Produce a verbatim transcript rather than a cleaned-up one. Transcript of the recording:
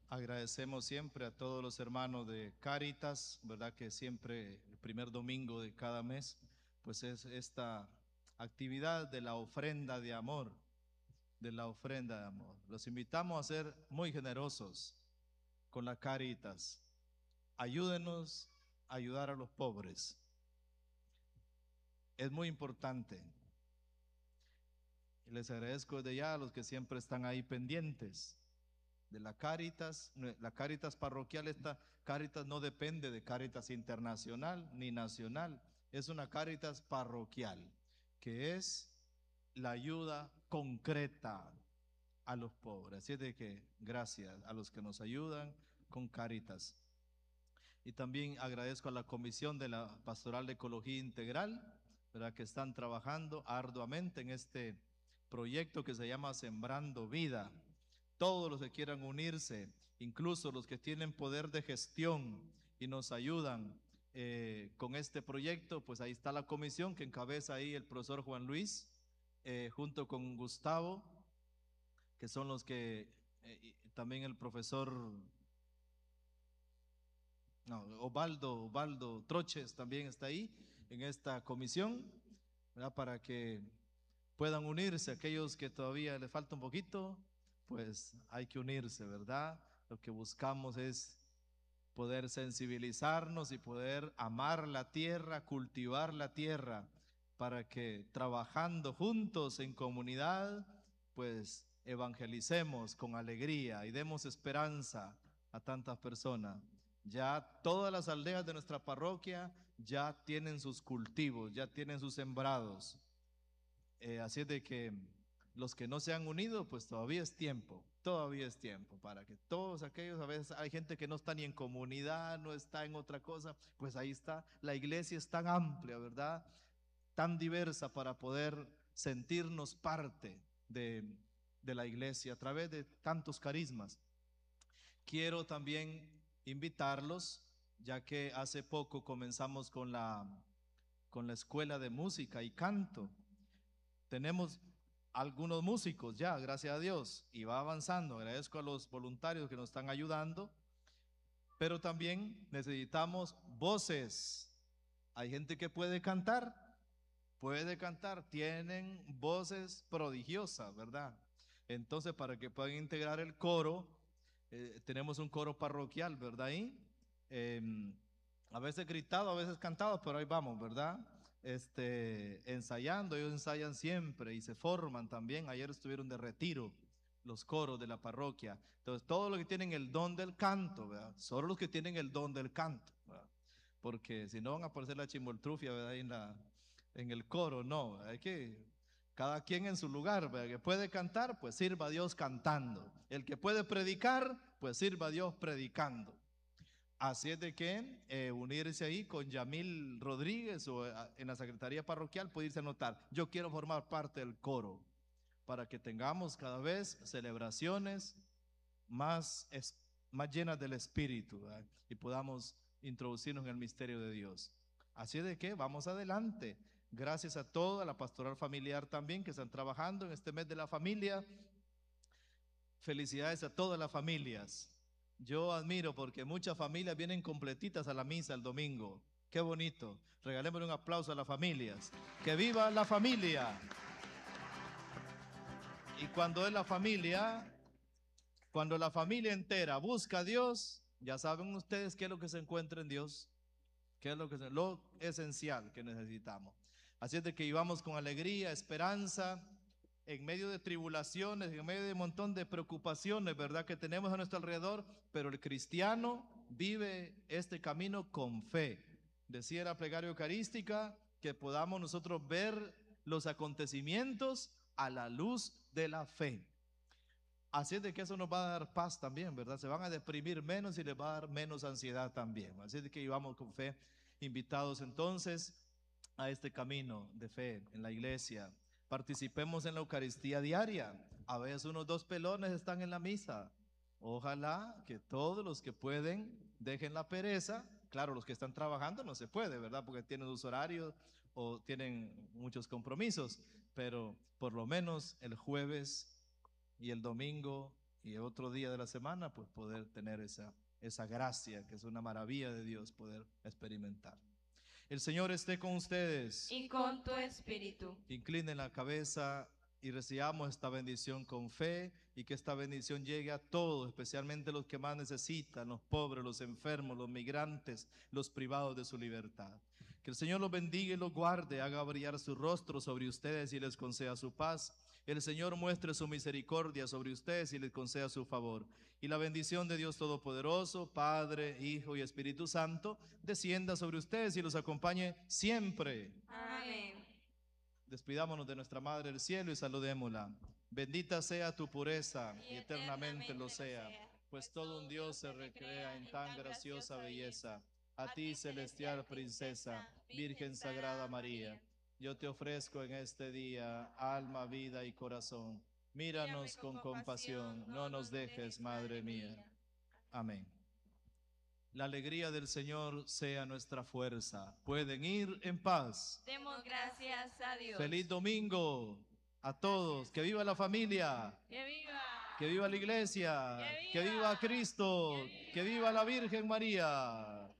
Agradecemos siempre a todos los hermanos de Cáritas, ¿verdad? Que siempre el primer domingo de cada mes, pues es esta actividad de la ofrenda de amor, de la ofrenda de amor. Los invitamos a ser muy generosos con la Cáritas. Ayúdenos a ayudar a los pobres. Es muy importante. Y les agradezco desde ya a los que siempre están ahí pendientes de la Cáritas. La Cáritas parroquial, esta Cáritas no depende de Cáritas internacional ni nacional, es una Cáritas parroquial, que es la ayuda concreta a los pobres. Así es de que gracias a los que nos ayudan con Cáritas. Y también agradezco a la Comisión de la Pastoral de Ecología Integral, ¿verdad? Que están trabajando arduamente en este proyecto que se llama Sembrando Vida. Todos los que quieran unirse, incluso los que tienen poder de gestión y nos ayudan eh, con este proyecto, pues ahí está la comisión que encabeza ahí el profesor Juan Luis, eh, junto con Gustavo, que son los que, eh, también el profesor No, Osvaldo, Osvaldo Troches también está ahí en esta comisión, ¿verdad? Para que puedan unirse. Aquellos que todavía les falta un poquito, pues hay que unirse, ¿verdad? Lo que buscamos es poder sensibilizarnos y poder amar la tierra, cultivar la tierra, para que trabajando juntos en comunidad, pues evangelicemos con alegría y demos esperanza a tantas personas. Ya todas las aldeas de nuestra parroquia ya tienen sus cultivos, ya tienen sus sembrados. Eh, así es de que los que no se han unido, pues todavía es tiempo, todavía es tiempo para que todos aquellos, a veces hay gente que no está ni en comunidad, no está en otra cosa, pues ahí está, la iglesia es tan amplia, ¿verdad? Tan diversa para poder sentirnos parte de, de la iglesia a través de tantos carismas. Quiero también invitarlos, ya que hace poco comenzamos con la, con la escuela de música y canto. Tenemos algunos músicos ya, gracias a Dios, y va avanzando. Agradezco a los voluntarios que nos están ayudando, pero también necesitamos voces. Hay gente que puede cantar, puede cantar, tienen voces prodigiosas, ¿verdad? Entonces, para que puedan integrar el coro, eh, tenemos un coro parroquial, ¿verdad? Ahí, eh, a veces gritado, a veces cantado, pero ahí vamos, ¿verdad? Este, ensayando, ellos ensayan siempre y se forman también. Ayer estuvieron de retiro los coros de la parroquia. Entonces, todos los que tienen el don del canto, ¿verdad? Solo los que tienen el don del canto, ¿verdad? Porque si no van a aparecer la chimoltrufia, ¿verdad? Ahí en la, en el coro, no, hay que cada quien en su lugar, ¿verdad? El que puede cantar, pues sirva a Dios cantando. El que puede predicar, pues sirva a Dios predicando. Así es de que eh, unirse ahí con Yamil Rodríguez o eh, en la secretaría parroquial puede irse a anotar. Yo quiero formar parte del coro para que tengamos cada vez celebraciones más, es, más llenas del Espíritu, ¿verdad? Y podamos introducirnos en el misterio de Dios. Así de que vamos adelante. Gracias a toda la pastoral familiar también que están trabajando en este mes de la familia. Felicidades a todas las familias. Yo admiro porque muchas familias vienen completitas a la misa el domingo. Qué bonito. Regalémosle un aplauso a las familias. Que viva la familia. Y cuando es la familia, cuando la familia entera busca a Dios, ya saben ustedes qué es lo que se encuentra en Dios, qué es lo que es lo esencial que necesitamos. Así es de que vivamos con alegría, esperanza, en medio de tribulaciones, en medio de un montón de preocupaciones, ¿verdad? Que tenemos a nuestro alrededor, pero el cristiano vive este camino con fe. Decía la plegaria eucarística que podamos nosotros ver los acontecimientos a la luz de la fe. Así es de que eso nos va a dar paz también, ¿verdad? Se van a deprimir menos y les va a dar menos ansiedad también. Así es de que vivamos con fe, invitados entonces a este camino de fe en la iglesia. Participemos en la Eucaristía diaria. A veces unos dos pelones están en la misa. Ojalá que todos los que pueden dejen la pereza. Claro, los que están trabajando no se puede, ¿verdad? Porque tienen sus horarios o tienen muchos compromisos. Pero por lo menos el jueves y el domingo y otro día de la semana, pues poder tener esa, esa gracia, que es una maravilla de Dios poder experimentar. El Señor esté con ustedes. Y con tu espíritu. Inclinen la cabeza y recibamos esta bendición con fe, y que esta bendición llegue a todos, especialmente los que más necesitan, los pobres, los enfermos, los migrantes, los privados de su libertad. Que el Señor los bendiga y los guarde, haga brillar su rostro sobre ustedes y les conceda su paz. El Señor muestre su misericordia sobre ustedes y les conceda su favor. Y la bendición de Dios Todopoderoso, Padre, Hijo y Espíritu Santo, descienda sobre ustedes y los acompañe siempre. Amén. Despidámonos de nuestra Madre del Cielo y saludémosla. Bendita sea tu pureza y eternamente lo sea, pues todo un Dios se recrea en tan graciosa belleza. A ti, celestial princesa, Virgen Sagrada María, yo te ofrezco en este día alma, vida y corazón. Míranos con compasión, no nos dejes, Madre mía. Amén. La alegría del Señor sea nuestra fuerza. Pueden ir en paz. Demos gracias a Dios. Feliz domingo a todos. Que viva la familia. Que viva. Que viva la iglesia. Que viva. Que viva Cristo. Que viva la Virgen María.